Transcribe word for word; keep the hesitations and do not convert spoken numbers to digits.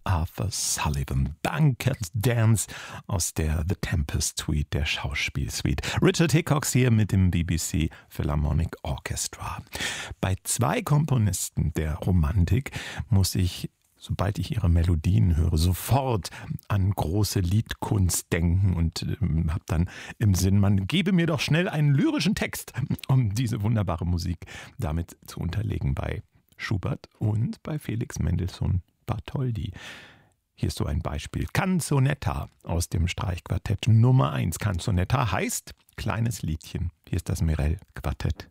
Arthur Sullivan. Banquet Dance aus der The Tempest Suite, der Schauspielsuite. Richard Hickox hier mit dem B B C Philharmonic Orchestra. Bei zwei Komponisten der Romantik muss ich, sobald ich ihre Melodien höre, sofort an große Liedkunst denken und äh, habe dann im Sinn, man gebe mir doch schnell einen lyrischen Text, um diese wunderbare Musik damit zu unterlegen bei Schubert und bei Felix Mendelssohn Bartholdy. Hier ist so ein Beispiel. Canzonetta aus dem Streichquartett Nummer eins. Canzonetta heißt kleines Liedchen. Hier ist das Mirel Quartett.